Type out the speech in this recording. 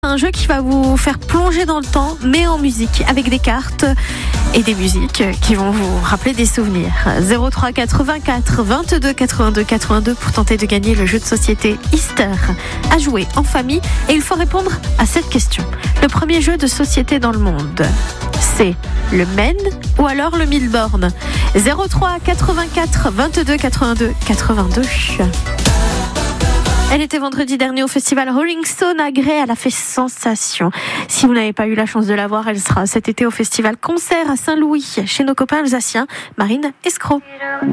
un jeu qui va vous faire plonger dans le temps, mais en musique, avec des cartes et des musiques qui vont vous rappeler des souvenirs. 03 84 22 82 82 pour tenter de gagner le jeu de société Easter à jouer en famille. Et il faut répondre à cette question. Le premier jeu de société dans le monde, c'est le Men ou alors le Milborn? 03 84 22 82 82. Elle était vendredi dernier au festival Rolling Stone à Grès. Elle a fait sensation. Si vous n'avez pas eu la chance de la voir, elle sera cet été au festival Concert à Saint-Louis chez nos copains alsaciens Marine Escroc.